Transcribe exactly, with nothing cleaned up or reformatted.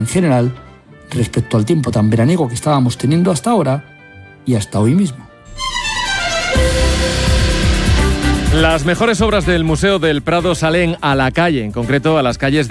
en general respecto al tiempo tan veraniego que estábamos teniendo hasta ahora y hasta hoy mismo. Las mejores obras del Museo del Prado salen a la calle, en concreto a las calles de